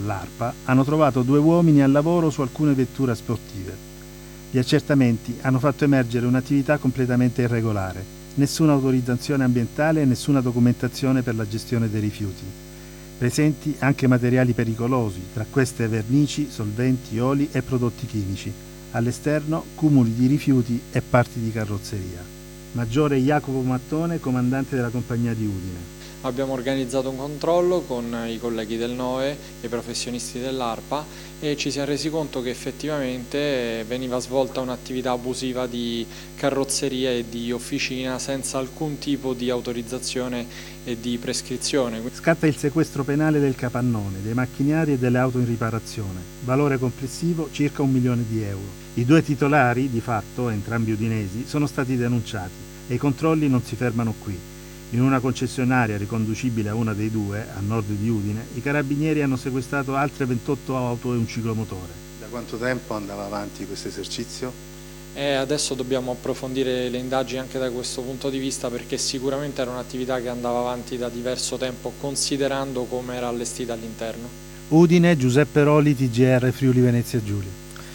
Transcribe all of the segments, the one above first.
L'ARPA hanno trovato 2 uomini al lavoro su alcune vetture sportive. Gli accertamenti hanno fatto emergere un'attività completamente irregolare, nessuna autorizzazione ambientale e nessuna documentazione per la gestione dei rifiuti. Presenti anche materiali pericolosi, tra queste vernici, solventi, oli e prodotti chimici. All'esterno cumuli di rifiuti e parti di carrozzeria. Maggiore Jacopo Mattone, comandante della compagnia di Udine. Abbiamo organizzato un controllo con i colleghi del NOE e i professionisti dell'ARPA e ci siamo resi conto che effettivamente veniva svolta un'attività abusiva di carrozzeria e di officina senza alcun tipo di autorizzazione e di prescrizione. Scatta il sequestro penale del capannone, dei macchinari e delle auto in riparazione, valore complessivo circa 1 milione di euro. I 2 titolari, di fatto entrambi udinesi, sono stati denunciati e i controlli non si fermano qui. In una concessionaria riconducibile a una dei 2, a nord di Udine, i carabinieri hanno sequestrato altre 28 auto e un ciclomotore. Da quanto tempo andava avanti questo esercizio? Adesso dobbiamo approfondire le indagini anche da questo punto di vista, perché sicuramente era un'attività che andava avanti da diverso tempo, considerando come era allestita all'interno. Udine, Giuseppe Roli, TGR Friuli Venezia Giulia.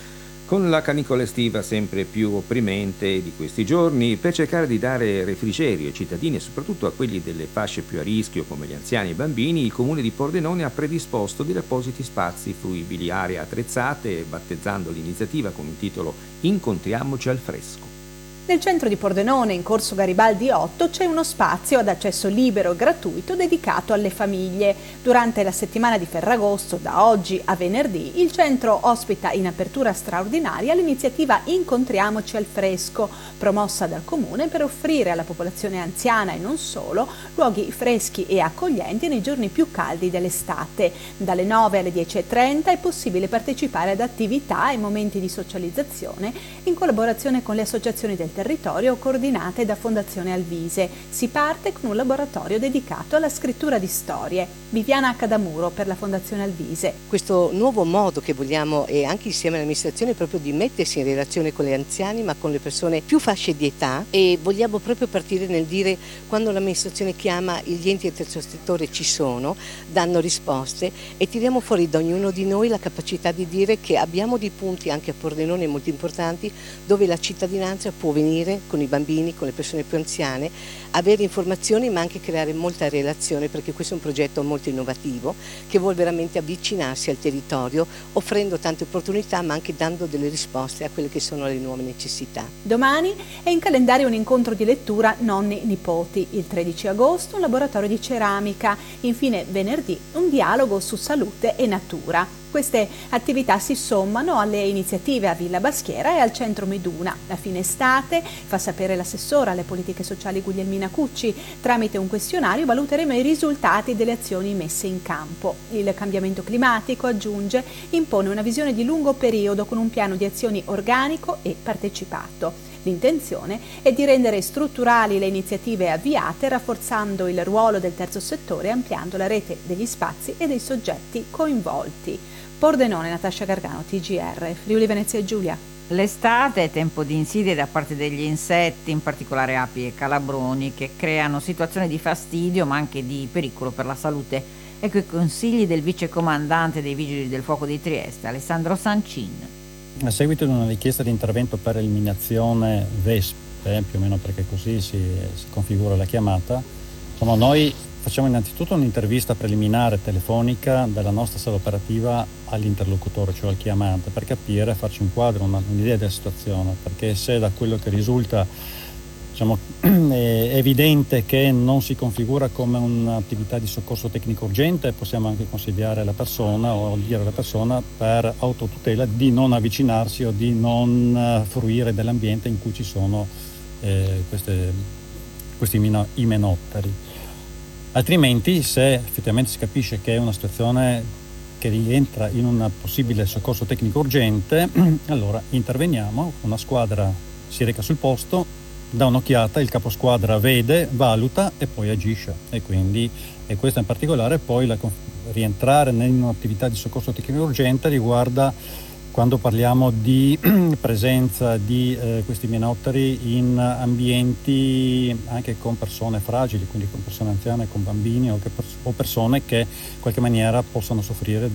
Con la canicola estiva sempre più opprimente di questi giorni, per cercare di dare refrigerio ai cittadini e soprattutto a quelli delle fasce più a rischio come gli anziani e i bambini, il comune di Pordenone ha predisposto degli appositi spazi fruibili, aree attrezzate, battezzando l'iniziativa con il titolo Incontriamoci al fresco. Nel centro di Pordenone, in corso Garibaldi 8, c'è uno spazio ad accesso libero e gratuito dedicato alle famiglie. Durante la settimana di Ferragosto, da oggi a venerdì, il centro ospita in apertura straordinaria l'iniziativa Incontriamoci al fresco, promossa dal Comune per offrire alla popolazione anziana e non solo luoghi freschi e accoglienti nei giorni più caldi dell'estate. Dalle 9 alle 10:30 è possibile partecipare ad attività e momenti di socializzazione in collaborazione con le associazioni del territorio coordinate da Fondazione Alvise. Si parte con un laboratorio dedicato alla scrittura di storie. Viviana Cadamuro per la Fondazione Alvise. Questo nuovo modo che vogliamo, e anche insieme all'amministrazione, è proprio di mettersi in relazione con gli anziani ma con le persone più fasce di età, e vogliamo proprio partire nel dire: quando l'amministrazione chiama, gli enti del terzo settore ci sono, danno risposte e tiriamo fuori da ognuno di noi la capacità di dire che abbiamo dei punti anche a Pordenone molto importanti dove la cittadinanza può venire con i bambini, con le persone più anziane, avere informazioni ma anche creare molta relazione, perché questo è un progetto molto innovativo che vuole veramente avvicinarsi al territorio, offrendo tante opportunità ma anche dando delle risposte a quelle che sono le nuove necessità. Domani è in calendario un incontro di lettura nonni-nipoti, il 13 agosto un laboratorio di ceramica, infine venerdì un dialogo su salute e natura. Queste attività si sommano alle iniziative a Villa Baschiera e al Centro Meduna. A fine estate, fa sapere l'assessora alle politiche sociali Guglielmina Cucci, tramite un questionario valuteremo i risultati delle azioni messe in campo. Il cambiamento climatico, aggiunge, impone una visione di lungo periodo con un piano di azioni organico e partecipato. L'intenzione è di rendere strutturali le iniziative avviate, rafforzando il ruolo del terzo settore e ampliando la rete degli spazi e dei soggetti coinvolti. Pordenone, Natascia Gargano, TGR, Friuli Venezia Giulia. L'estate è tempo di insidie da parte degli insetti, in particolare api e calabroni, che creano situazioni di fastidio ma anche di pericolo per la salute. Ecco i consigli del vicecomandante dei Vigili del Fuoco di Trieste, Alessandro Sancin. A seguito di una richiesta di intervento per eliminazione vespe, più o meno perché così si configura la chiamata, noi facciamo innanzitutto un'intervista preliminare telefonica della nostra sala operativa all'interlocutore, cioè al chiamante, per capire, farci un quadro, un'idea della situazione, perché se da quello che risulta è evidente che non si configura come un'attività di soccorso tecnico urgente, possiamo anche consigliare la persona o dire alla persona, per autotutela, di non avvicinarsi o di non fruire dell'ambiente in cui ci sono questi imenotteri. Altrimenti, se effettivamente si capisce che è una situazione che rientra in un possibile soccorso tecnico urgente, allora interveniamo, una squadra si reca sul posto, dà un'occhiata, il caposquadra vede, valuta e poi agisce. E questo in particolare poi rientrare in un'attività di soccorso tecnico urgente riguarda quando parliamo di presenza di questi imenotteri in ambienti anche con persone fragili, quindi con persone anziane, con bambini o persone che in qualche maniera possano soffrire